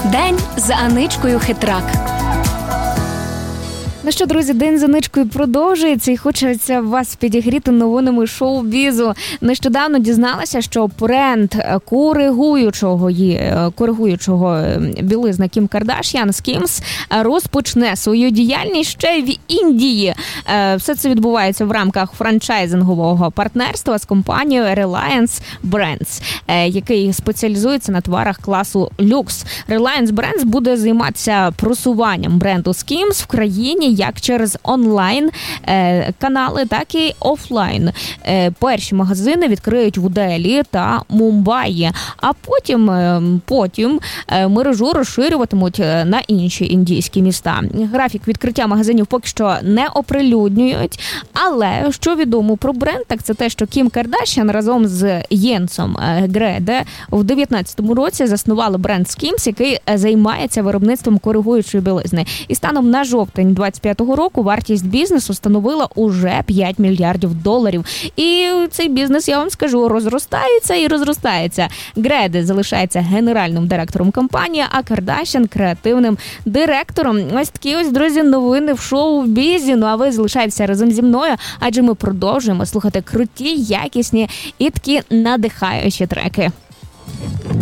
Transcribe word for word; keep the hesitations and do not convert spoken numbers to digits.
День з Аничкою Хитрак. Ну що, друзі, день за ничкою продовжується і хочеться вас підігріти новинами шоу-бізу. Нещодавно дізналася, що бренд коригуючого, коригуючого білизни Кім Кардаш'ян Skims розпочне свою діяльність ще в Індії. Все це відбувається в рамках франчайзингового партнерства з компанією Reliance Brands, який спеціалізується на товарах класу люкс. Reliance Brands буде займатися просуванням бренду Skims в країні як через онлайн-канали, так і офлайн. Перші магазини відкриють в Делі та Мумбаї, а потім, потім мережу розширюватимуть на інші індійські міста. Графік відкриття магазинів поки що не оприлюднюють, але що відомо про бренд, так це те, що Кім Кардаш'ян разом з Єнсом Греде в дев'ятнадцятому році заснували бренд Skims, який займається виробництвом коригуючої білизни. І станом на жовтень двадцять п'ятого року вартість бізнесу становила уже п'ять мільярдів доларів. І цей бізнес, я вам скажу, розростається і розростається. Греде залишається генеральним директором компанії, а Кардаш'ян – креативним директором. Ось такі ось, друзі, новини в шоу-бізі. Ну а ви залишайтеся разом зі мною, адже ми продовжуємо слухати круті, якісні і такі надихаючі треки.